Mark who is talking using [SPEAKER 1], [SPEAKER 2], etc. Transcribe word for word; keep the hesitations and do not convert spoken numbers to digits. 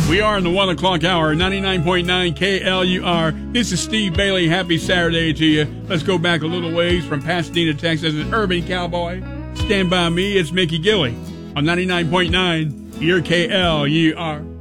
[SPEAKER 1] We are in the one o'clock hour, ninety-nine point nine K L U R. This is Steve Bailey. Happy Saturday to you. Let's go back a little ways from Pasadena, Texas. An urban cowboy. Stand by me. It's Mickey Gilley on ninety-nine point nine, your K L U R.